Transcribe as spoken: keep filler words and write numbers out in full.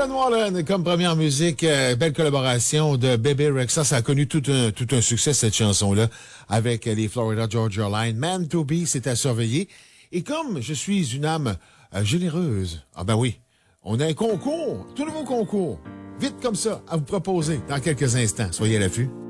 Glenn Wallen comme première musique, euh, belle collaboration de Bebe Rexha. Ça a connu tout un, tout un succès, cette chanson-là, avec les Florida Georgia Line. Man to Be, c'est à surveiller. Et comme je suis une âme euh, généreuse, ah ben oui, on a un concours, tout nouveau concours, vite comme ça, à vous proposer dans quelques instants. Soyez à l'affût.